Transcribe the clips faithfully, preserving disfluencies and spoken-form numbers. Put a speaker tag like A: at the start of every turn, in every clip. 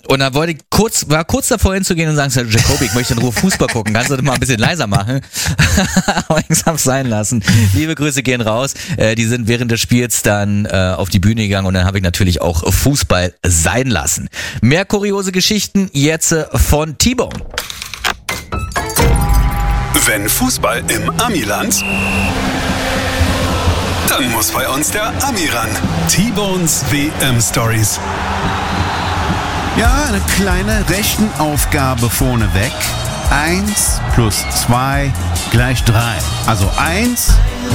A: Und dann wollte ich kurz, war kurz davor hinzugehen und sagen, Jacobi, ich möchte in Ruhe Fußball gucken, kannst du das mal ein bisschen leiser machen? Aber ich hab's sein lassen. Liebe Grüße gehen raus. Äh, die sind während des Spiels dann äh, auf die Bühne gegangen und dann habe ich natürlich auch Fußball sein lassen. Mehr kuriose Geschichten jetzt äh, von T-Bone.
B: Wenn Fußball im Amiland, dann muss bei uns der Ami ran. T-Bones W M-Stories.
C: Ja, eine kleine Rechenaufgabe vorneweg. Eins plus zwei gleich drei. Also eins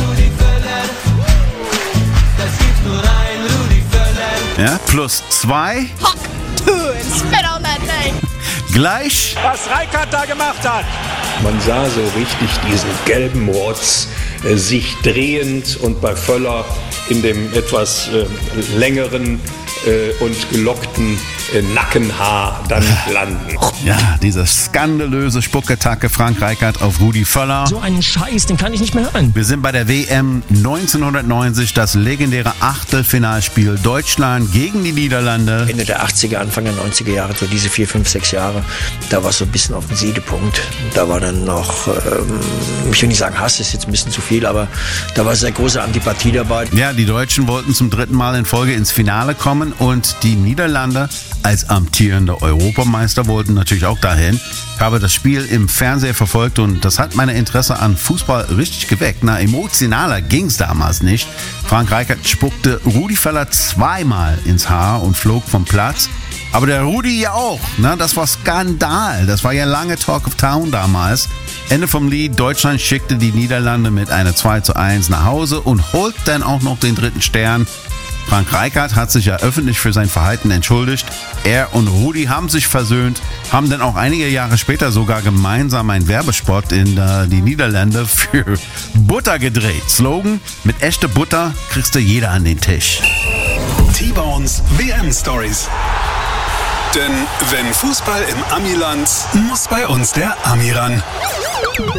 C: ja, plus zwei
D: Hock, two, and spit on that thing.
C: gleich
E: Was Rijkaard da gemacht hat.
F: Man sah so richtig diesen gelben Rotz äh, sich drehend und bei Völler in dem etwas äh, längeren äh, und gelockten äh, Nackenhaar dann landen.
C: ja, diese skandalöse Spuckattacke Frank Rijkaard auf Rudi Völler.
G: So einen Scheiß, den kann ich nicht mehr hören.
C: Wir sind bei der W M neunzehnhundertneunzig, das legendäre Achtelfinalspiel Deutschland gegen die Niederlande.
H: Ende der achtziger, Anfang der neunziger Jahre, so diese vier, fünf, sechs Jahre, da war es so ein bisschen auf dem Siedepunkt. Da war dann noch, ähm, ich will nicht sagen Hass, ist jetzt ein bisschen zu viel, aber da war sehr große Antipathie dabei.
C: Ja, die Deutschen wollten zum dritten Mal in Folge ins Finale kommen und die Niederlande als amtierende Europameister wollten natürlich auch dahin. Ich habe das Spiel im Fernseher verfolgt und das hat meine Interesse an Fußball richtig geweckt. Na, emotionaler ging's damals nicht. Frank Rijkaard spuckte Rudi Völler zweimal ins Haar und flog vom Platz. Aber der Rudi ja auch, ne? Das war Skandal. Das war ja lange Talk of Town damals. Ende vom Lied, Deutschland schickte die Niederlande mit einer zwei zu eins nach Hause und holt dann auch noch den dritten Stern. Frank Rijkaard hat sich ja öffentlich für sein Verhalten entschuldigt. Er und Rudi haben sich versöhnt, haben dann auch einige Jahre später sogar gemeinsam einen Werbespot in äh, die Niederlande für Butter gedreht. Slogan, mit echter Butter kriegst du jeder an den Tisch.
B: T-Bones W M-Stories. Denn wenn Fußball im Amiland, muss bei uns der Ami ran.